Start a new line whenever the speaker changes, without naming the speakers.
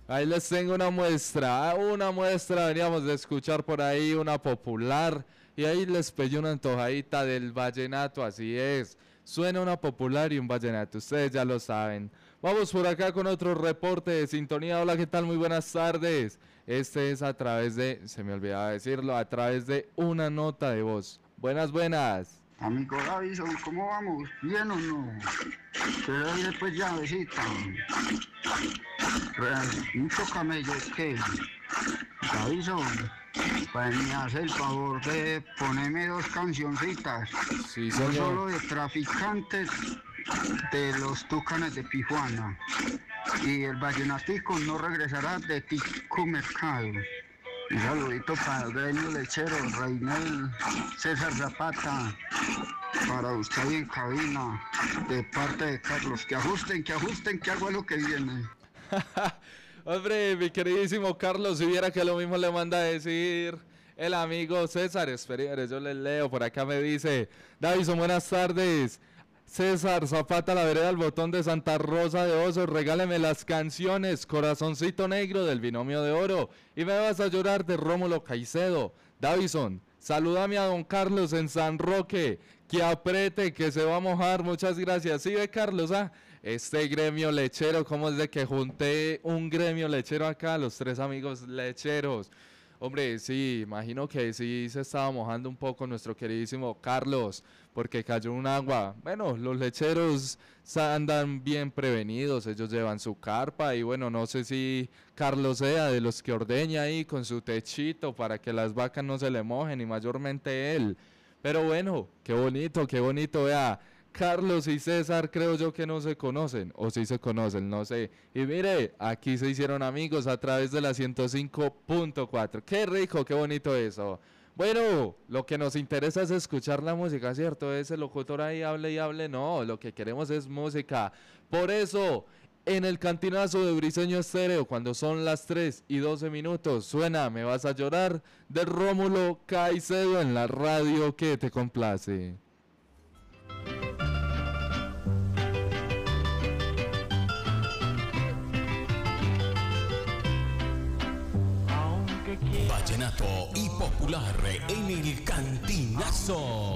Ahí les tengo una muestra, veníamos de escuchar por ahí una popular y ahí les pedí una antojadita del vallenato, así es, suena una popular y un vallenato, ustedes ya lo saben. Vamos por acá con otro reporte de sintonía, hola, ¿qué tal? Muy buenas tardes. Este es a través de, se me olvidaba decirlo, a través de una nota de voz. Buenas, buenas.
Amigo Davison, ¿cómo vamos? ¿Bien o no? Te doy después llavecita. Mucho camello, es que Davison, pues me hace el favor de ponerme dos cancioncitas.
Sí,
No
señor.
solo de traficantes de los Tucanes de Tijuana. Y el vallenatico no regresará de Tico Mercado. Un saludito para el gremio lechero, Reinel César Zapata, para usted ahí en cabina, de parte de Carlos. Que ajusten, que hago lo que viene.
Hombre, mi queridísimo Carlos, si viera que lo mismo le manda a decir el amigo César. Espere, yo le leo, por acá me dice, Davison, buenas tardes. César Zapata, la vereda del botón de Santa Rosa de Osos, regáleme las canciones Corazoncito Negro del Binomio de Oro y Me vas a llorar de Rómulo Caicedo. Davison, salúdame a don Carlos en San Roque, que apriete, que se va a mojar, muchas gracias. Sí, ve Carlos, este gremio lechero, como es de que junté un gremio lechero acá, los tres amigos lecheros. Hombre, sí, imagino que sí se estaba mojando un poco nuestro queridísimo Carlos, porque cayó un agua. Bueno, los lecheros andan bien prevenidos, ellos llevan su carpa y bueno, no sé si Carlos sea de los que ordeña ahí con su techito para que las vacas no se le mojen y mayormente él. Pero bueno, qué bonito, vea. Carlos y César creo yo que no se conocen, o sí se conocen, no sé. Y mire, aquí se hicieron amigos a través de la 105.4. Qué rico, qué bonito eso. Bueno, lo que nos interesa es escuchar la música, ¿cierto? Ese locutor ahí hable y hable, no, lo que queremos es música. Por eso, en el cantinazo de Briseño Estéreo, cuando son las 3:12, suena Me vas a llorar de Rómulo Caicedo en la radio que te complace.
Vallenato y popular en el cantinazo.